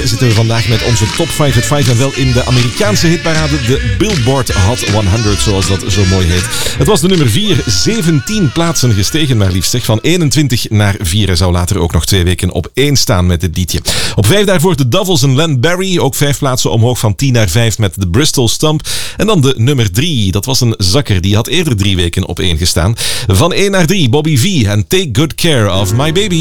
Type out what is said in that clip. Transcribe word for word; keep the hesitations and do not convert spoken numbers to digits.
zitten we vandaag met onze top vijf at vijf en wel in de Amerikaanse hitparade, de Billboard Hot honderd, zoals dat zo mooi heet. Het was de nummer vier, zeventien plaatsen gestegen, maar liefst zeg, van eenentwintig naar vier. Hij zou later ook nog twee weken op één staan met dit liedje. Op vijf daarvoor de Dovels en Len Barry, ook vijf plaatsen omhoog van tien naar vijf met de Bristol Stomp. En dan de nummer drie, dat was een zakker, die had eerder drie weken op één gestaan. Van één naar drie, Bobby V en Take Good Care of My Baby.